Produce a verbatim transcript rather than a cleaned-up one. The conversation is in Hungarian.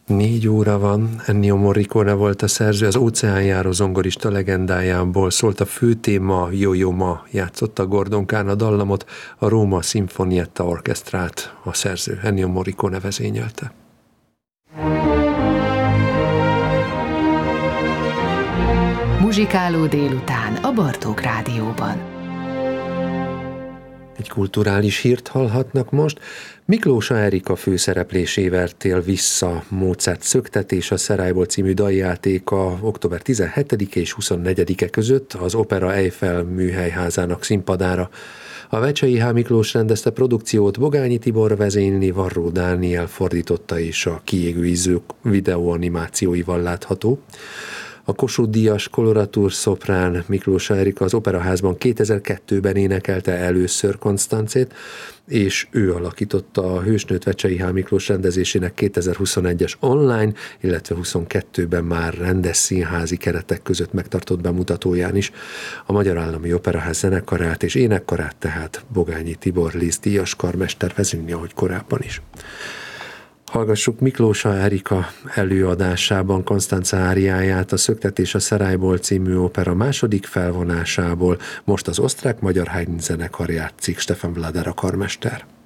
Négy óra van, Ennio Morricone volt a szerző, az óceánjáró zongorista legendájából szólt a főtéma, Jó-jó ma játszotta Gordon Kahn a dallamot, a Roma Sinfonietta orchestrát a szerző Ennio Morricone vezényelte. Muzsikáló délután a Bartók Rádióban. Egy kulturális hírt hallhatnak most. Miklósa Erika főszereplésével tér vissza Mozart Szöktetés, a Szerájból című daljátéka október tizenhetedike és huszonnegyedike között az Opera Eiffel műhelyházának színpadára. A Vecsei H. Miklós rendezte produkciót, Bogányi Tibor vezényli, Varró Dániel fordította és a Kiégő ízők videóanimációival látható. A Kossuth-díjas koloratúr szoprán Miklósa Erika az Operaházban kétezer-kettőben énekelte először Konstancét, és ő alakította a Hősnőt Vecsei H. Miklós rendezésének kétezer-huszonegyes online, illetve huszonkettőben már rendes színházi keretek között megtartott bemutatóján is. A Magyar Állami Operaház zenekarát és énekkarát tehát Bogányi Tibor Liszt-díjas karmester vezényli, ahogy korábban is. Hallgassuk Miklósa Erika előadásában Konstanca áriáját, a Szöktetés a Szerájból című opera második felvonásából, most az osztrák-magyar Haydn zenekar játszik, Stefan Blader a karmester.